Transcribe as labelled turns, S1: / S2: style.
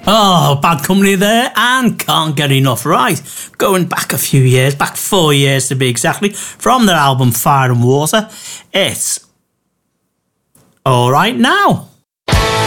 S1: Oh, Bad Company there, and Can't Get Enough. Right, going back a few years, back 4 years to be exactly, from their album Fire and Water, it's All Right Now.